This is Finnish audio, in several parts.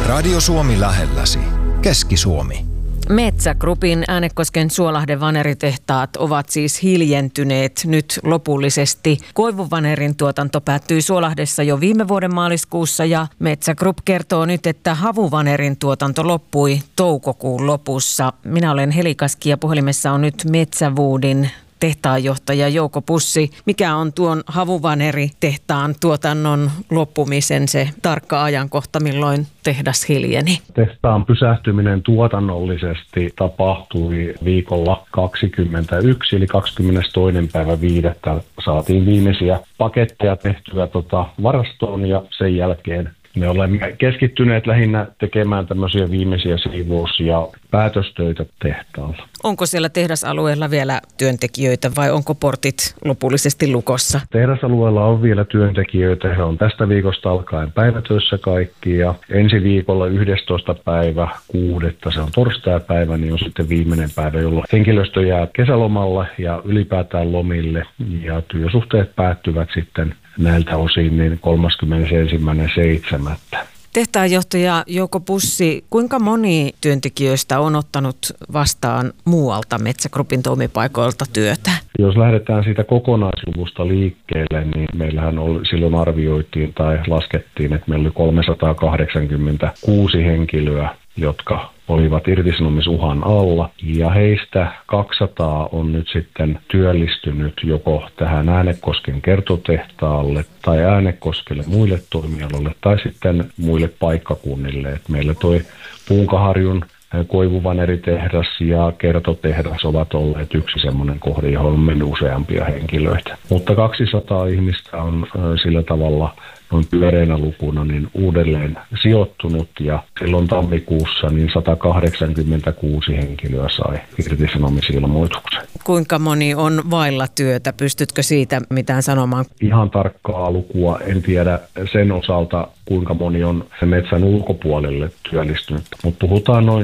Radio Suomi lähelläsi. Keski-Suomi. Metsä Groupin Äänekosken Suolahden vaneritehtaat ovat siis hiljentyneet nyt lopullisesti. Koivuvanerin tuotanto päättyi Suolahdessa jo viime vuoden maaliskuussa ja Metsä Group kertoo nyt, että havuvanerin tuotanto loppui toukokuun lopussa. Minä olen Heli Kaski ja puhelimessa on nyt Metsäwoodin tehtaanjohtaja Jouko Pussi. Mikä on tuon havuvaneritehtaan tuotannon loppumisen se tarkka ajankohta, milloin tehdas hiljeni? Tehtaan pysähtyminen tuotannollisesti tapahtui viikolla 21, eli 22.5. saatiin viimeisiä paketteja tehtyä varastoon ja sen jälkeen me olemme keskittyneet lähinnä tekemään tämmöisiä viimeisiä siivous- ja päätöstöitä tehtaalla. Onko siellä tehdasalueella vielä työntekijöitä vai onko portit lopullisesti lukossa? Tehdasalueella on vielä työntekijöitä. He on tästä viikosta alkaen päivätöissä kaikki ja ensi viikolla 11. päivä 6. se on torstaipäivä, niin on sitten viimeinen päivä, jolloin henkilöstö jää kesälomalle ja ylipäätään lomille ja työsuhteet päättyvät sitten näiltä osin niin 31.7. Tehtaanjohtaja Jouko Pussi, kuinka moni työntekijöistä on ottanut vastaan muualta Metsä Groupin toimipaikoilta työtä? Jos lähdetään siitä kokonaisluvusta liikkeelle, niin meillähän silloin arvioitiin tai laskettiin, että meillä oli 386 henkilöä, jotka olivat irtisanomisuhan alla, ja heistä 200 on nyt sitten työllistynyt joko tähän Äänekosken kertotehtaalle tai Äänekoskelle muille toimialoille tai sitten muille paikkakunnille. Et meillä toi Punkaharjun koivuvaneritehdas ja kertotehdas ovat olleet yksi semmoinen kohde, johon on mennyt useampia henkilöitä. Mutta 200 ihmistä on sillä tavalla noin pyöreänä lukuna niin uudelleen sijoittunut ja silloin tammikuussa niin 186 henkilöä sai irtisanomisilmoituksen. Kuinka moni on vailla työtä? Pystytkö siitä mitään sanomaan? Ihan tarkkaa lukua en tiedä sen osalta, kuinka moni on metsän ulkopuolelle työllistynyt, mutta puhutaan noin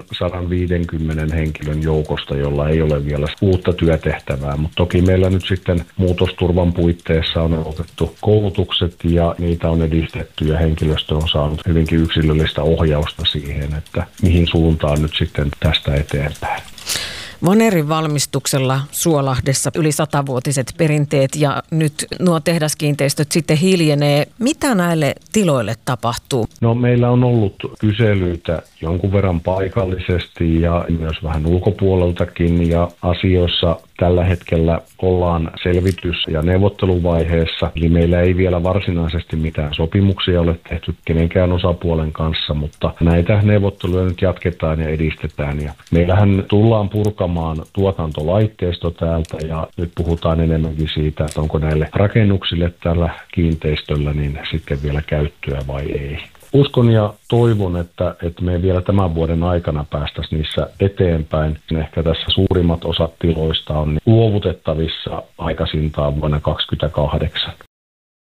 150 henkilön joukosta, jolla ei ole vielä uutta työtehtävää, mutta toki meillä nyt sitten muutosturvan puitteissa on otettu koulutukset ja niitä on edistetty ja henkilöstö on saanut hyvinkin yksilöllistä ohjausta siihen, että mihin suuntaan nyt sitten tästä eteenpäin. Vanerin valmistuksella Suolahdessa yli 100-vuotiset perinteet ja nyt nuo tehdaskiinteistöt sitten hiljenee. Mitä näille tiloille tapahtuu? No meillä on ollut kyselyitä jonkun verran paikallisesti ja myös vähän ulkopuoleltakin ja asioissa tällä hetkellä ollaan selvitys- ja neuvotteluvaiheessa. Eli meillä ei vielä varsinaisesti mitään sopimuksia ole tehty kenenkään osapuolen kanssa, mutta näitä neuvotteluja nyt jatketaan ja edistetään. Ja meillähän tullaan purkamaan tuotantolaitteisto täältä ja nyt puhutaan enemmänkin siitä, että onko näille rakennuksille tällä kiinteistöllä niin sitten vielä käyttöä vai ei. Uskon ja toivon, että me vielä tämän vuoden aikana päästäisiin niissä eteenpäin. Ehkä tässä suurimmat osat tiloista on luovutettavissa aikaisintaan vuonna 2028.